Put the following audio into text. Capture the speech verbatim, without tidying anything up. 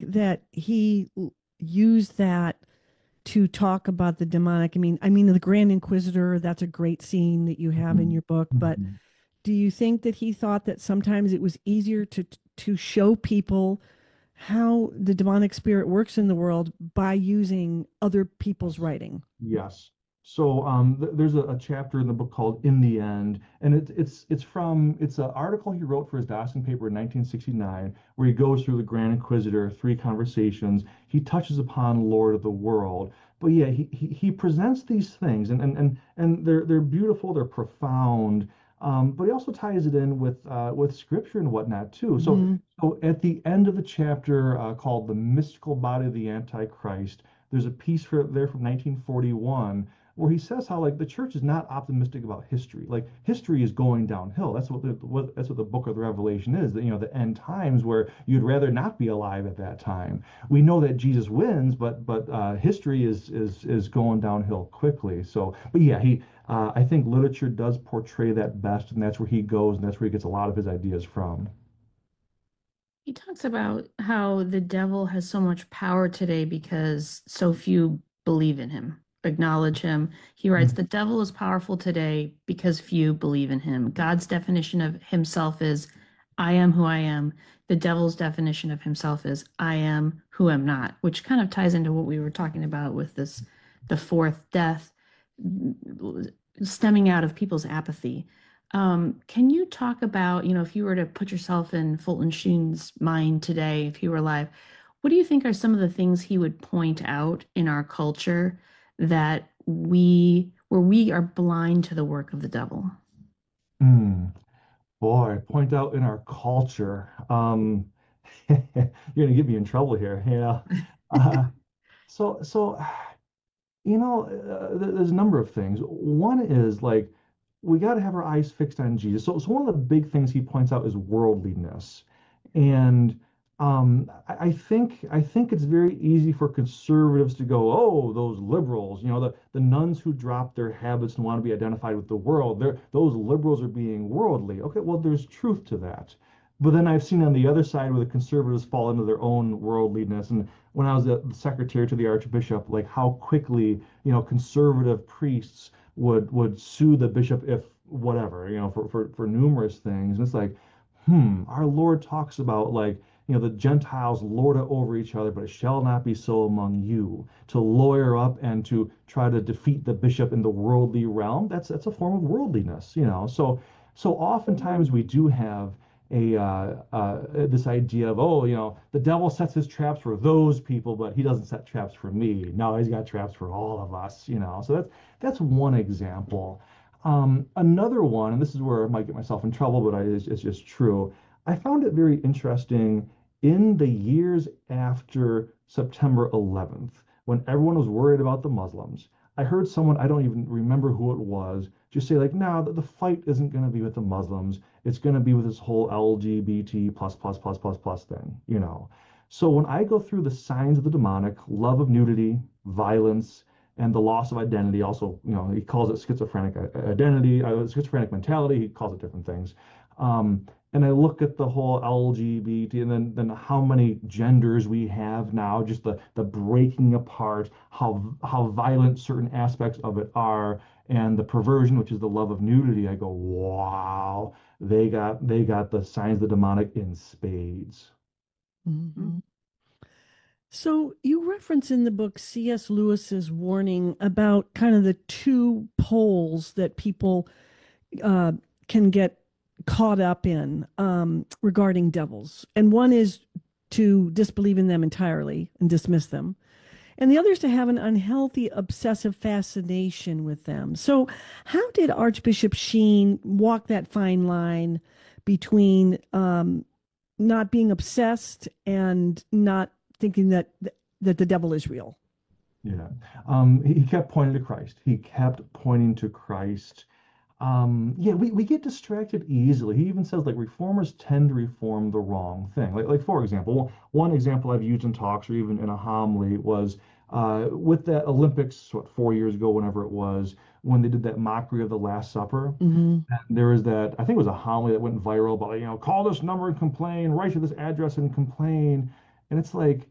that he l- used that to talk about the demonic? I mean, I mean, the Grand Inquisitor, that's a great scene that you have in Mhm. your book, but Mhm. do you think that he thought that sometimes it was easier to to show people how the demonic spirit works in the world by using other people's Yes. writing? Yes. So um, th there's a, a chapter in the book called "In the End," and it, it's it's from it's an article he wrote for his Dawson paper in nineteen sixty-nine, where he goes through the Grand Inquisitor, three conversations. He touches upon Lord of the World, but yeah, he he, he presents these things, and and and and they're they're beautiful, they're profound, um, but he also ties it in with uh, with scripture and whatnot too. So Hmm. so at the end of the chapter uh, called "The Mystical Body of the Antichrist." There's a piece for, there from nineteen forty-one where he says how like the church is not optimistic about history. Like history is going downhill. That's what the what, that's what the book of the Revelation is. That you know the end times where you'd rather not be alive at that time. We know that Jesus wins, but but uh, history is is is going downhill quickly. So, but yeah, he uh, I think literature does portray that best, and that's where he goes, and that's where he gets a lot of his ideas from. He talks about how the devil has so much power today because so few believe in him, acknowledge him. He writes, Mhm. the devil is powerful today because few believe in him. God's definition of himself is, I am who I am. The devil's definition of himself is, I am who am not, which kind of ties into what we were talking about with this, the fourth death stemming out of people's apathy. Um, can you talk about, you know, if you were to put yourself in Fulton Sheen's mind today, if he were alive, what do you think are some of the things he would point out in our culture that we, where we are blind to the work of the devil? Mm. Boy, point out in our culture. Um, you're gonna get me in trouble here. Yeah. Uh, so, so, you know, uh, th- there's a number of things. One is like we got to have our eyes fixed on Jesus. So, so one of the big things he points out is worldliness, and um, I, I think I think it's very easy for conservatives to go, oh, those liberals, you know, the the nuns who drop their habits and want to be identified with the world. They're those liberals are being worldly. Okay, well, there's truth to that. But then I've seen on the other side where the conservatives fall into their own worldliness. And when I was the secretary to the archbishop, like how quickly, you know, conservative priests would would sue the bishop if whatever, you know, for for for numerous things. And it's like, hmm, our Lord talks about like, you know, the Gentiles lord it over each other, but it shall not be so among you. To lawyer up and to try to defeat the bishop in the worldly realm, that's that's a form of worldliness, you know. So so oftentimes we do have a uh, uh, this idea of, oh, you know, the devil sets his traps for those people, but he doesn't set traps for me. No, he's got traps for all of us, you know. So that's that's one example. Um, another one, and this is where I might get myself in trouble, but I, it's, it's just true. I found it very interesting in the years after September eleventh, when everyone was worried about the Muslims. I heard someone, I don't even remember who it was, just say like, no, the, the fight isn't going to be with the Muslims. It's going to be with this whole L G B T plus plus plus plus plus thing, you know. So when I go through the signs of the demonic, love of nudity, violence, and the loss of identity, also, you know, he calls it schizophrenic identity, uh, schizophrenic mentality. He calls it different things. Um, and I look at the whole L G B T and then then how many genders we have now, just the the breaking apart, how how violent certain aspects of it are, and the perversion, which is the love of nudity. I go, wow, they got they got the signs of the demonic in spades. Hmm. So you reference in the book C S. Lewis's warning about kind of the two poles that people uh, can get caught up in um, regarding devils. And one is to disbelieve in them entirely and dismiss them. And the other is to have an unhealthy, obsessive fascination with them. So, how did Archbishop Sheen walk that fine line between um, not being obsessed and not thinking that that the devil is real? Yeah. Um, he, he kept pointing to Christ. He kept pointing to Christ. Um, yeah, we, we get distracted easily. He even says like reformers tend to reform the wrong thing. Like, like for example, one example I've used in talks or even in a homily was uh, with that Olympics, what, four years ago, whenever it was, when they did that mockery of the Last Supper. Mm-hmm. And there was that, I think it was a homily that went viral about, you know, call this number and complain, write to this address and complain. And it's like,